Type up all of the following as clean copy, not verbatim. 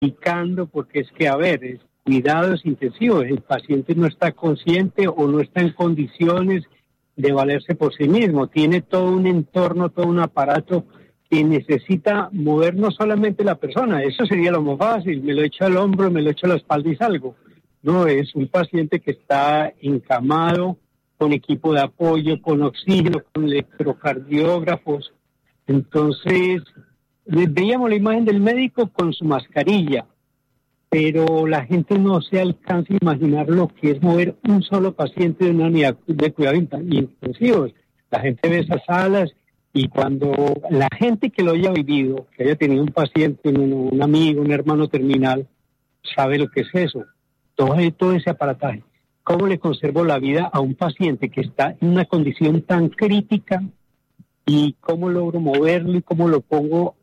indicando, porque es que, a ver, es cuidados intensivos, el paciente no está consciente o no está en condiciones de valerse por sí mismo, tiene todo un entorno, todo un aparato que necesita mover no solamente la persona, eso sería lo más fácil, me lo echo al hombro, me lo echo a la espalda y salgo. No, es un paciente que está encamado, con equipo de apoyo, con oxígeno, con electrocardiógrafos. Entonces, veíamos la imagen del médico con su mascarilla, pero la gente no se alcanza a imaginar lo que es mover un solo paciente de una unidad de cuidados intensivos. La gente ve esas salas y cuando la gente que lo haya vivido, que haya tenido un paciente, un amigo, un hermano terminal, sabe lo que es eso, todo ese aparataje. ¿Cómo le conservo la vida a un paciente que está en una condición tan crítica y cómo logro moverlo y cómo lo pongo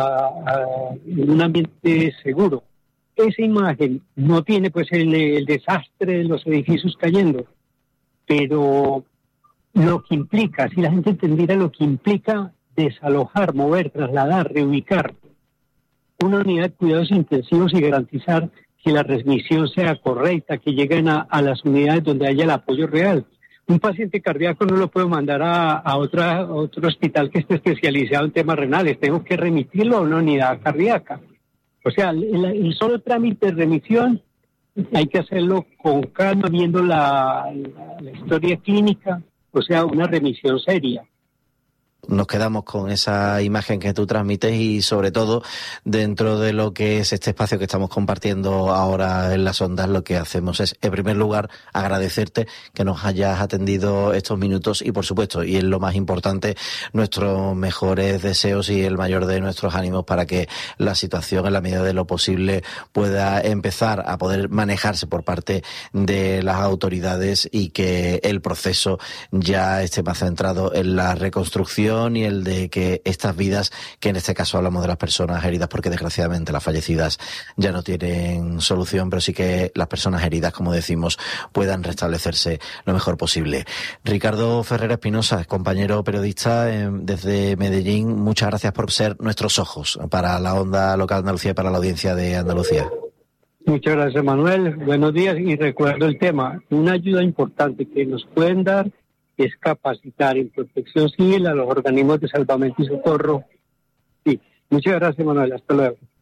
en un ambiente seguro? Esa imagen no tiene pues el desastre de los edificios cayendo, pero lo que implica, si la gente entendiera lo que implica desalojar, mover, trasladar, reubicar una unidad de cuidados intensivos y garantizar que la transmisión sea correcta, que lleguen a las unidades donde haya el apoyo real. Un paciente cardíaco no lo puedo mandar a otro hospital que esté especializado en temas renales, tengo que remitirlo a una unidad cardíaca. O sea, el solo trámite de remisión hay que hacerlo con calma, viendo la historia clínica, o sea, una remisión seria. Nos quedamos con esa imagen que tú transmites y sobre todo dentro de lo que es este espacio que estamos compartiendo ahora en las ondas, lo que hacemos es, en primer lugar, agradecerte que nos hayas atendido estos minutos y, por supuesto, y es lo más importante, nuestros mejores deseos y el mayor de nuestros ánimos para que la situación, en la medida de lo posible, pueda empezar a poder manejarse por parte de las autoridades y que el proceso ya esté más centrado en la reconstrucción y el de que estas vidas, que en este caso hablamos de las personas heridas, porque desgraciadamente las fallecidas ya no tienen solución, pero sí que las personas heridas, como decimos, puedan restablecerse lo mejor posible. Ricardo Ferrer Espinosa, compañero periodista desde Medellín, muchas gracias por ser nuestros ojos para la onda local de Andalucía y para la audiencia de Andalucía. Muchas gracias, Manuel. Buenos días y recuerdo el tema. Una ayuda importante que nos pueden dar es capacitar en protección civil a los organismos de salvamento y socorro. Sí, muchas gracias, Manuel. Hasta luego.